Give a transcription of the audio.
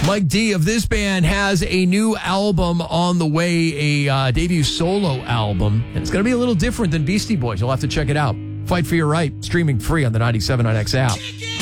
Mike D of this band has a new album on the way, a debut solo album. And it's going to be a little different than Beastie Boys. You'll have to check it out. Fight for Your Right, streaming free on the 97.9X app.